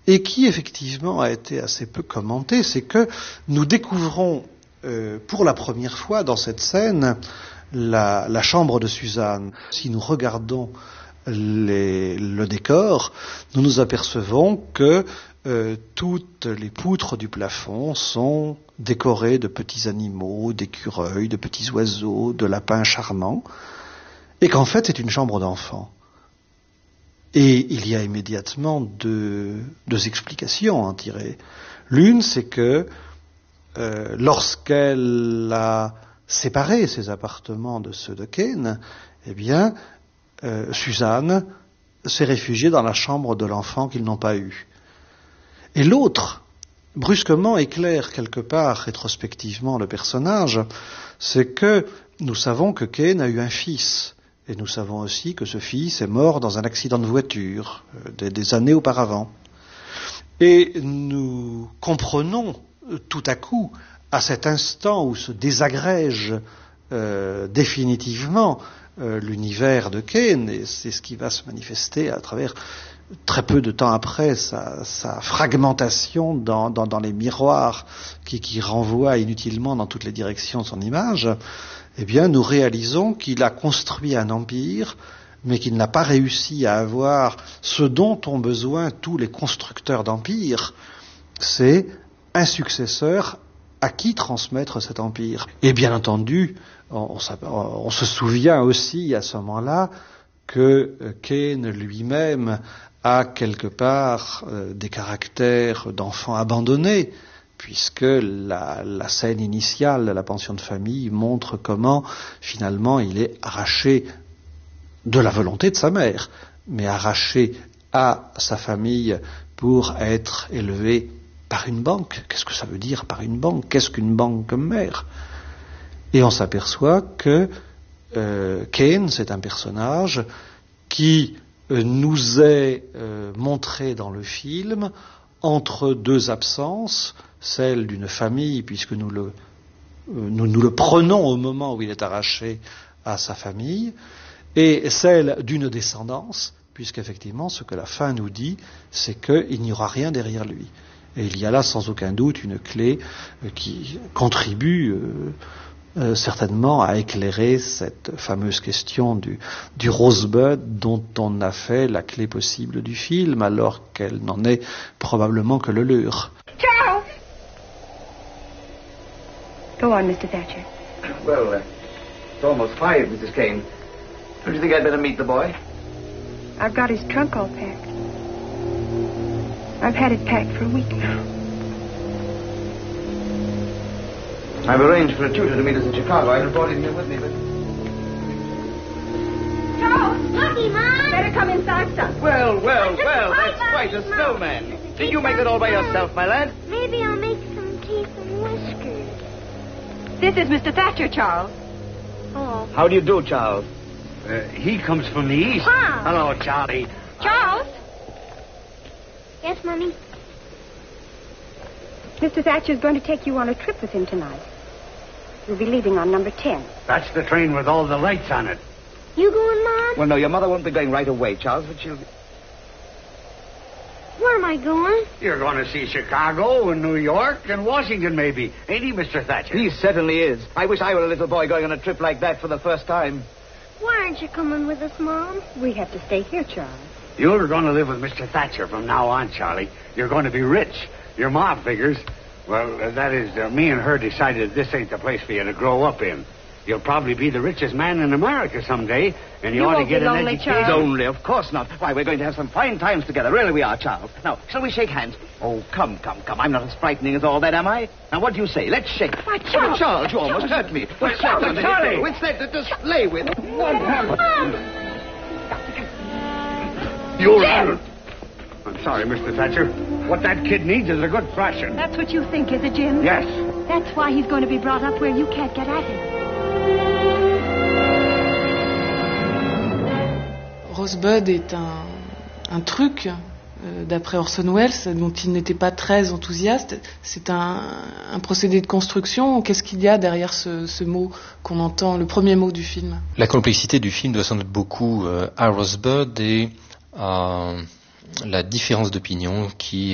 et qui effectivement a été assez peu commenté, c'est que nous découvrons pour la première fois dans cette scène la chambre de Suzanne. Si nous regardons le décor, nous nous apercevons que toutes les poutres du plafond sont décorées de petits animaux, d'écureuils, de petits oiseaux, de lapins charmants, et qu'en fait c'est une chambre d'enfant. Et il y a immédiatement deux explications à en tirer. L'une, c'est que lorsqu'elle a séparé ses appartements de ceux de Kane, eh bien, Suzanne s'est réfugiée dans la chambre de l'enfant qu'ils n'ont pas eu. Et l'autre, brusquement éclaire quelque part rétrospectivement le personnage, c'est que nous savons que Kane a eu un fils. Et nous savons aussi que ce fils est mort dans un accident de voiture des années auparavant. Et nous comprenons tout à coup, à cet instant où se désagrège définitivement l'univers de Kane, et c'est ce qui va se manifester à travers, très peu de temps après, sa fragmentation dans les miroirs qui renvoient inutilement dans toutes les directions son image, eh bien, nous réalisons qu'il a construit un empire, mais qu'il n'a pas réussi à avoir ce dont ont besoin tous les constructeurs d'empires, c'est un successeur à qui transmettre cet empire. Et bien entendu, on se souvient aussi à ce moment-là que Kane lui-même a quelque part des caractères d'enfant abandonné, puisque la scène initiale de la pension de famille montre comment, finalement, il est arraché de la volonté de sa mère, mais arraché à sa famille pour être élevé par une banque. Qu'est-ce que ça veut dire par une banque? Qu'est-ce qu'une banque comme mère? Et on s'aperçoit que Kane, c'est un personnage qui nous est montré dans le film entre deux absences, celle d'une famille, puisque nous le prenons au moment où il est arraché à sa famille, et celle d'une descendance, puisqu'effectivement, ce que la fin nous dit, c'est qu'il n'y aura rien derrière lui. Et il y a là, sans aucun doute, une clé qui contribue certainement à éclairer cette fameuse question du rosebud dont on a fait la clé possible du film, alors qu'elle n'en est probablement que le leurre. Charles! Go on, Mr. Thatcher. Well, it's almost 5, Mrs. Kane. Don't you think I'd better meet the boy? I've got his trunk all packed. I've had it packed for a week now. I've arranged for a tutor to meet us in Chicago. I brought him here with me, but... Charles! Looky, Mom! Better come inside, son. Well, that's quite a snowman. Did you make it all by yourself, my lad? Maybe I'll make some teeth and whiskers. This is Mr. Thatcher, Charles. Oh. How do you do, Charles? He comes from the east. Wow. Hello, Charlie. Charles! Yes, Mommy? Mr. Thatcher's going to take you on a trip with him tonight. You'll be leaving on number 10. That's the train with all the lights on it. You going, Mom? Well, no, your mother won't be going right away, Charles, but she'll... Where am I going? You're going to see Chicago and New York and Washington, maybe. Ain't he, Mr. Thatcher? He certainly is. I wish I were a little boy going on a trip like that for the first time. Why aren't you coming with us, Mom? We have to stay here, Charles. You're going to live with Mr. Thatcher from now on, Charlie. You're going to be rich. Your ma figures. Well, that is, me and her decided this ain't the place for you to grow up in. You'll probably be the richest man in America someday, and you ought to get an education. Charles. Only, of course not. Why, we're going to have some fine times together. Really we are, Charles. Now, shall we shake hands? Oh, come. I'm not as frightening as all that, am I? Now, what do you say? Let's shake. Why, Charles. Oh, Charles, you almost hurt me. What's that? Charlie. What's that to lay with? You're... I'm sorry, Mr. Thatcher. What that kid needs is a good thrashing. That's what you think, is it, Jim? Yes. That's why he's going to be brought up where you can't get at him. Rosebud est un truc, d'après Orson Welles, dont il n'était pas très enthousiaste. C'est un procédé de construction. Qu'est-ce qu'il y a derrière ce mot qu'on entend, le premier mot du film? La complexité du film doit sans doute beaucoup à Rosebud et à la différence d'opinion qui